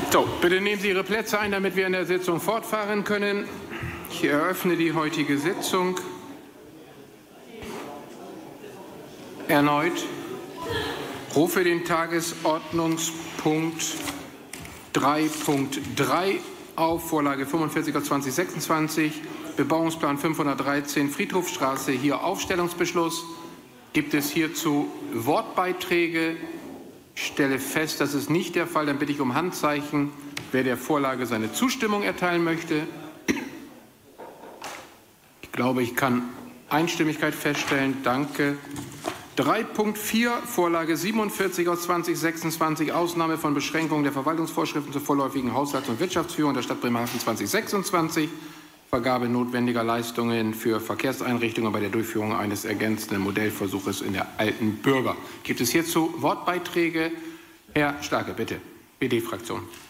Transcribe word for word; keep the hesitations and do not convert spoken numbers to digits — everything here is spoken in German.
So, bitte nehmen Sie Ihre Plätze ein, damit wir in der Sitzung fortfahren können. Ich eröffne die heutige Sitzung erneut. Rufe den Tagesordnungspunkt drei Punkt drei auf, Vorlage fünfundvierzig aus zweitausendsechsundzwanzig, Bebauungsplan fünfhundertdreizehn, Friedhofstraße, hier Aufstellungsbeschluss. Gibt es hierzu Wortbeiträge? Ich stelle fest, das ist nicht der Fall. Dann bitte ich um Handzeichen, wer der Vorlage seine Zustimmung erteilen möchte. Ich glaube, ich kann Einstimmigkeit feststellen. Danke. drei Punkt vier, Vorlage siebenundvierzig aus zweitausendsechsundzwanzig, Ausnahme von Beschränkungen der Verwaltungsvorschriften zur vorläufigen Haushalts- und Wirtschaftsführung der Stadt Bremerhaven zweitausendsechsundzwanzig, Vergabe notwendiger Leistungen für Verkehrseinrichtungen bei der Durchführung eines ergänzenden Modellversuches in der Altenbürger. Gibt es hierzu Wortbeiträge? Herr Starke, bitte. B D-Fraktion.